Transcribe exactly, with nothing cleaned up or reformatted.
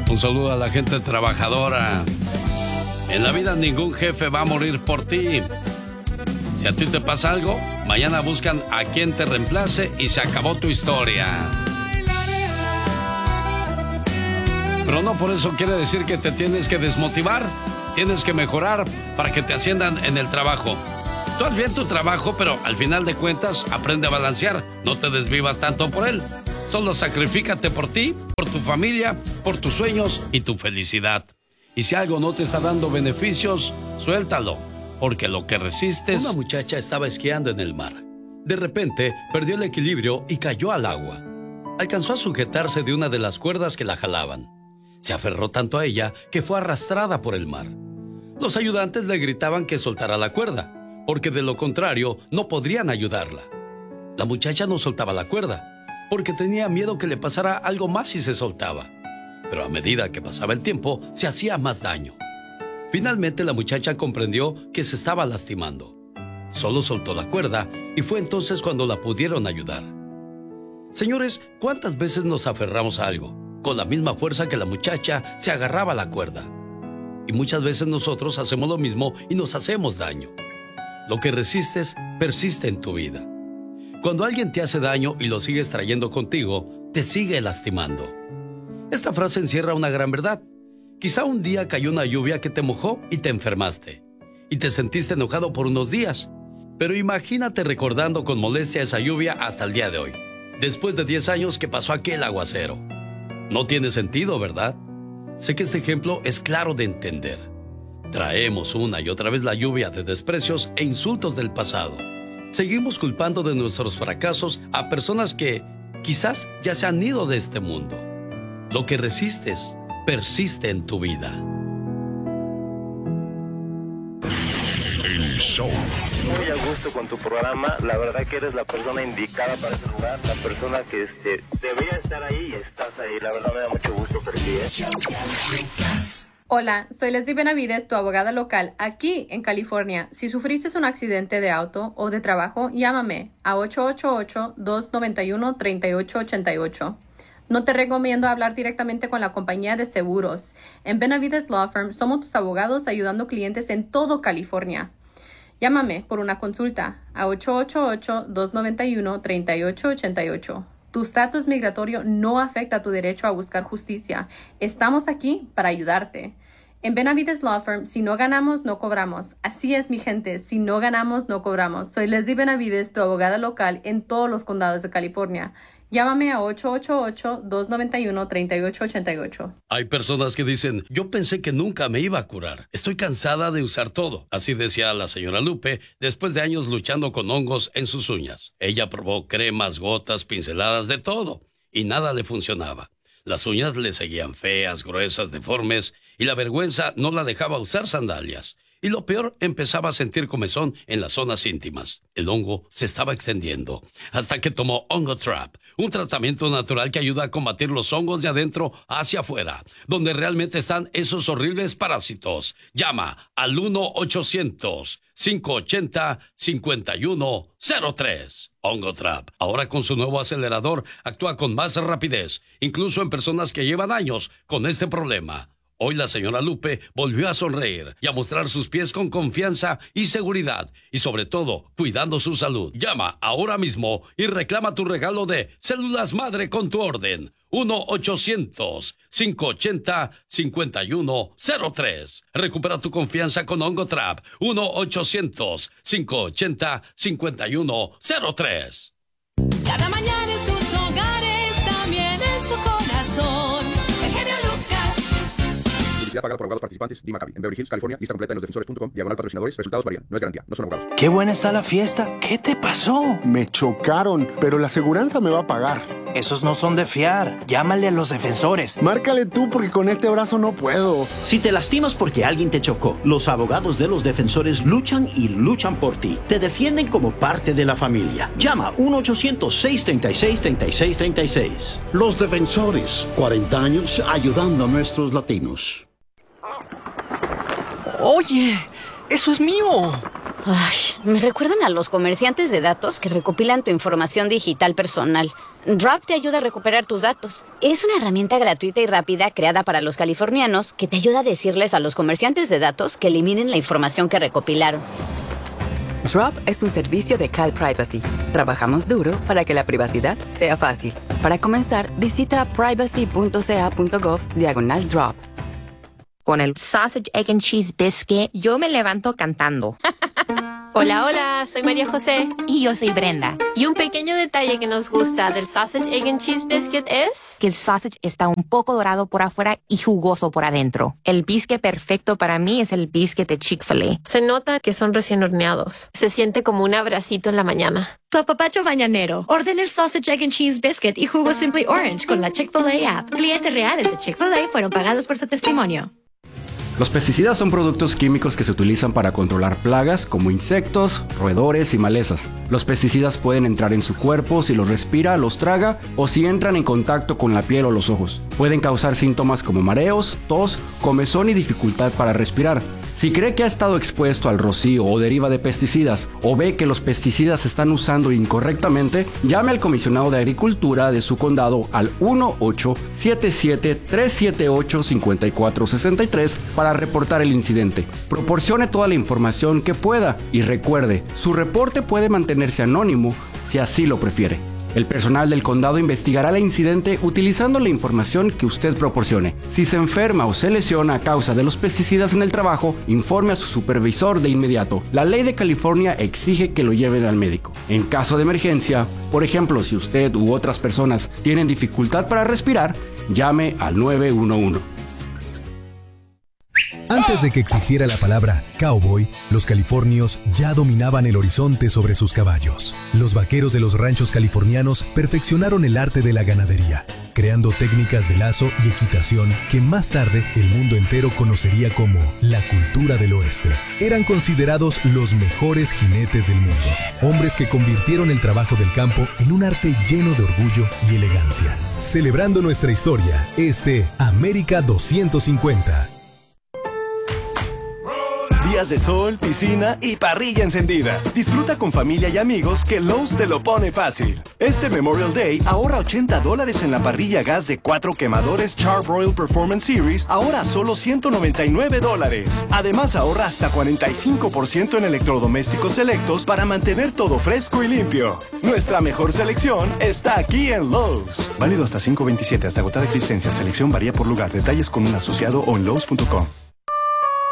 Un saludo a la gente trabajadora. En la vida ningún jefe va a morir por ti. Si a ti te pasa algo, mañana buscan a quien te reemplace y se acabó tu historia. Pero no por eso quiere decir que te tienes que desmotivar. Tienes que mejorar para que te asciendan en el trabajo. Tú haz bien tu trabajo, pero al final de cuentas aprende a balancear. No te desvivas tanto por él. Solo sacrifícate por ti, por tu familia, por tus sueños y tu felicidad. Y si algo no te está dando beneficios, suéltalo, porque lo que resistes... Una muchacha estaba esquiando en el mar. De repente, perdió el equilibrio y cayó al agua. Alcanzó a sujetarse de una de las cuerdas que la jalaban. Se aferró tanto a ella que fue arrastrada por el mar. Los ayudantes le gritaban que soltara la cuerda, porque de lo contrario no podrían ayudarla. La muchacha no soltaba la cuerda, porque tenía miedo que le pasara algo más si se soltaba. Pero a medida que pasaba el tiempo, se hacía más daño. Finalmente la muchacha comprendió que se estaba lastimando. Solo soltó la cuerda y fue entonces cuando la pudieron ayudar. Señores, ¿cuántas veces nos aferramos a algo? Con la misma fuerza que la muchacha se agarraba a la cuerda. Y muchas veces nosotros hacemos lo mismo y nos hacemos daño. Lo que resistes, persiste en tu vida. Cuando alguien te hace daño y lo sigues trayendo contigo, te sigue lastimando. Esta frase encierra una gran verdad. Quizá un día cayó una lluvia que te mojó y te enfermaste. Y te sentiste enojado por unos días. Pero imagínate recordando con molestia esa lluvia hasta el día de hoy. Después de diez años que pasó aquel aguacero. No tiene sentido, ¿verdad? Sé que este ejemplo es claro de entender. Traemos una y otra vez la lluvia de desprecios e insultos del pasado. Seguimos culpando de nuestros fracasos a personas que quizás ya se han ido de este mundo. Lo que resistes, persiste en tu vida. El show. Muy a gusto con tu programa. La verdad que eres la persona indicada para ese lugar. La persona que este, debería estar ahí y estás ahí. La verdad me da mucho gusto por ti, ¿eh? Hola, soy Leslie Benavides, tu abogada local, aquí en California. Si sufriste un accidente de auto o de trabajo, llámame a ocho ocho ocho, dos nueve uno, tres ocho ocho ocho. No te recomiendo hablar directamente con la compañía de seguros. En Benavides Law Firm somos tus abogados ayudando clientes en todo California. Llámame por una consulta a ocho ocho ocho, dos nueve uno, tres ocho ocho ocho. Tu estatus migratorio no afecta tu derecho a buscar justicia. Estamos aquí para ayudarte. En Benavides Law Firm, si no ganamos, no cobramos. Así es, mi gente, si no ganamos, no cobramos. Soy Leslie Benavides, tu abogada local en todos los condados de California. Llámame a ocho ocho ocho, dos nueve uno, tres ocho ocho ocho. Hay personas que dicen, yo pensé que nunca me iba a curar. Estoy cansada de usar todo. Así decía la señora Lupe, después de años luchando con hongos en sus uñas. Ella probó cremas, gotas, pinceladas, de todo, y nada le funcionaba. Las uñas le seguían feas, gruesas, deformes, y la vergüenza no la dejaba usar sandalias. Y lo peor, empezaba a sentir comezón en las zonas íntimas. El hongo se estaba extendiendo, hasta que tomó Ongotrap, un tratamiento natural que ayuda a combatir los hongos de adentro hacia afuera, donde realmente están esos horribles parásitos. Llama al uno ochocientos, cinco ochenta, cincuenta y uno cero tres. Ongotrap, ahora con su nuevo acelerador, actúa con más rapidez, incluso en personas que llevan años con este problema. Hoy la señora Lupe volvió a sonreír y a mostrar sus pies con confianza y seguridad, y sobre todo, cuidando su salud. Llama ahora mismo y reclama tu regalo de Células Madre con tu orden. uno ochocientos, cinco ochenta, cincuenta y uno cero tres. Recupera tu confianza con Ongotrap. uno ochocientos, cinco ochenta, cincuenta y uno cero tres. Cada mañana en sus hogares, también en su corazón. El genio Publicidad pagada por abogados participantes. D. Maccabi. En Beverly Hills, California. Lista completa en los defensores punto com. Diagonal patrocinadores. Resultados varían. No es garantía. No son abogados. Qué buena está la fiesta. ¿Qué te pasó? Me chocaron, pero la aseguranza me va a pagar. Esos no son de fiar. Llámale a los defensores. Márcale tú porque con este brazo no puedo. Si te lastimas porque alguien te chocó, los abogados de los defensores luchan y luchan por ti. Te defienden como parte de la familia. Llama uno ochocientos, seis treinta y seis, treinta y seis treinta y seis. Los defensores. cuarenta años ayudando a nuestros latinos. Oye, eso es mío. Ay, me recuerdan a los comerciantes de datos que recopilan tu información digital personal. Drop te ayuda a recuperar tus datos. Es una herramienta gratuita y rápida creada para los californianos que te ayuda a decirles a los comerciantes de datos que eliminen la información que recopilaron. Drop es un servicio de Cal Privacy. Trabajamos duro para que la privacidad sea fácil. Para comenzar, visita privacy.ca.gov diagonal drop. Con el Sausage, Egg and Cheese Biscuit, yo me levanto cantando. Hola, hola, soy María José. Y yo soy Brenda. Y un pequeño detalle que nos gusta del Sausage, Egg and Cheese Biscuit es... que el sausage está un poco dorado por afuera y jugoso por adentro. El biscuit perfecto para mí es el biscuit de Chick-fil-A. Se nota que son recién horneados. Se siente como un abracito en la mañana. Tu apapacho mañanero. Ordena el Sausage, Egg and Cheese Biscuit y jugo Simply Orange con la Chick-fil-A app. Clientes reales de Chick-fil-A fueron pagados por su testimonio. Los pesticidas son productos químicos que se utilizan para controlar plagas como insectos, roedores y malezas. Los pesticidas pueden entrar en su cuerpo si los respira, los traga o si entran en contacto con la piel o los ojos. Pueden causar síntomas como mareos, tos, comezón y dificultad para respirar. Si cree que ha estado expuesto al rocío o deriva de pesticidas o ve que los pesticidas se están usando incorrectamente, llame al comisionado de Agricultura de su condado al uno ocho siete siete, tres siete ocho, cinco cuatro seis tres para reportar el incidente. Proporcione toda la información que pueda y recuerde, su reporte puede mantenerse anónimo si así lo prefiere. El personal del condado investigará el incidente utilizando la información que usted proporcione. Si se enferma o se lesiona a causa de los pesticidas en el trabajo, informe a su supervisor de inmediato. La ley de California exige que lo lleven al médico. En caso de emergencia, por ejemplo, si usted u otras personas tienen dificultad para respirar, llame al nueve uno uno. Antes de que existiera la palabra cowboy, los californios ya dominaban el horizonte sobre sus caballos. Los vaqueros de los ranchos californianos perfeccionaron el arte de la ganadería, creando técnicas de lazo y equitación que más tarde el mundo entero conocería como la cultura del oeste. Eran considerados los mejores jinetes del mundo, hombres que convirtieron el trabajo del campo en un arte lleno de orgullo y elegancia. Celebrando nuestra historia, este América doscientos cincuenta. Días de sol, piscina y parrilla encendida. Disfruta con familia y amigos que Lowe's te lo pone fácil. Este Memorial Day ahorra ochenta dólares en la parrilla gas de cuatro quemadores Char-Broil Performance Series, ahora solo ciento noventa y nueve dólares. Además ahorra hasta cuarenta y cinco por ciento en electrodomésticos selectos para mantener todo fresco y limpio. Nuestra mejor selección está aquí en Lowe's. Válido hasta cinco veintisiete, hasta agotar existencia. Selección varía por lugar. Detalles con un asociado o en Lowe's punto com.